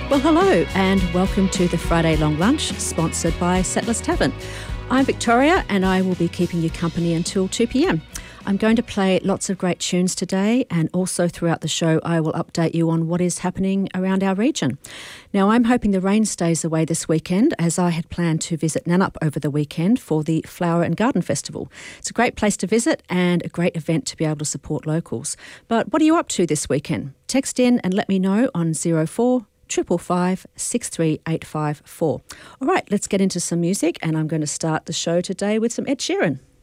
Well, hello and welcome to the Friday Long Lunch, sponsored by Settlers Tavern. I'm Victoria and I will be keeping you company until 2 p.m. I'm going to play lots of great tunes today, and also throughout the show I will update you on what is happening around our region. Now, I'm hoping the rain stays away this weekend, as I had planned to visit Nannup over the weekend for the Flower and Garden Festival. It's a great place to visit and a great event to be able to support locals. But what are you up to this weekend? Text in and let me know on 04 555 63854. All right, let's get into some music, and I'm going to start the show today with some Ed Sheeran.